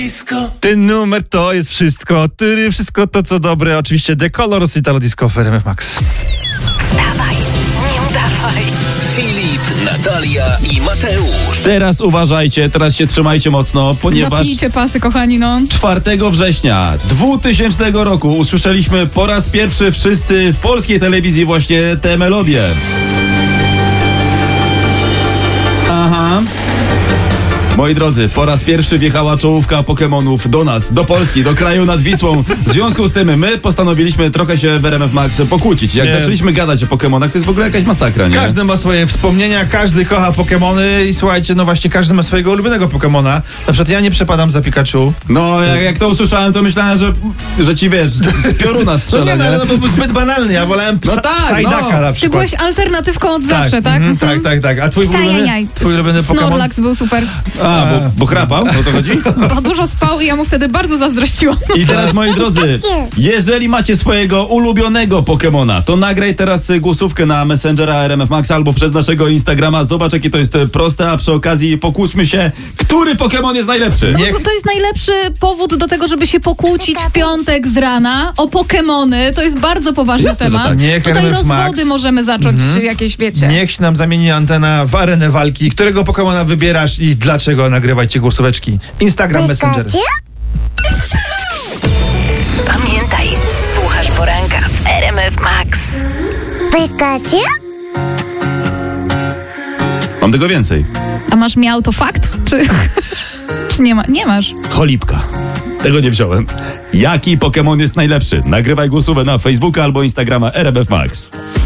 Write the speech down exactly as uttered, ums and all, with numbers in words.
Ten numer to jest wszystko, tyry, wszystko to co dobre. Oczywiście The Colors, Italo Disco w R M F Max. Wstawaj, nie udawaj. Filip, Natalia i Mateusz. Teraz uważajcie, teraz się trzymajcie mocno, ponieważ Zapnijcie pasy, kochani, no. czwartego września dwutysięcznego roku usłyszeliśmy po raz pierwszy wszyscy w polskiej telewizji właśnie tę melodię. Aha. Moi drodzy, po raz pierwszy wjechała czołówka Pokemonów do nas, do Polski, do kraju nad Wisłą. W związku z tym my postanowiliśmy trochę się w R M F Max pokłócić. Jak Nie. zaczęliśmy gadać o Pokemonach, to jest w ogóle jakaś masakra, nie? Każdy ma swoje wspomnienia, każdy kocha Pokemony i słuchajcie, no właśnie każdy ma swojego ulubionego Pokemona. Na przykład ja nie przepadam za Pikachu. No, jak, jak to usłyszałem, to myślałem, że, że ci wiesz, z pioruna No strzela, nie, no, nie? ale no, był zbyt banalny, ja wolałem psa, No tak, Sajdaka no. na Ty przykład. byłeś alternatywką od zawsze, tak? mhm, tak, tak, tak. A twój ulubiony, Sajajaj. twój ulubiony Pokemon? Snorlax był super, A, bo, bo chrapał? O to chodzi? bo dużo spał i ja mu wtedy bardzo zazdrościłam. I teraz, moi drodzy, jeżeli macie swojego ulubionego Pokemona, to nagraj teraz głosówkę na Messengera R M F Max albo przez naszego Instagrama. Zobacz, jakie to jest proste, a przy okazji pokłóćmy się, który Pokemon jest najlepszy. Nie- To jest najlepszy powód do tego, żeby się pokłócić w piątek z rana o Pokemony. To jest bardzo poważny Jasne, że temat. tak. Niech Tutaj R M F rozwody Max. możemy zacząć jakieś, wiecie. Niech się nam zamieni antena w arenę walki. Którego Pokemona wybierasz i dlaczego? Nagrywajcie głosóweczki. Instagram, Messenger. Pamiętaj, słuchasz poranka w R M F Max. Mam tego więcej. A masz miał to fakt? Czy, czy nie ma? Nie masz. Cholipka. Tego nie wziąłem. Jaki Pokemon jest najlepszy? Nagrywaj głosówkę na Facebooka albo Instagrama R M F Max.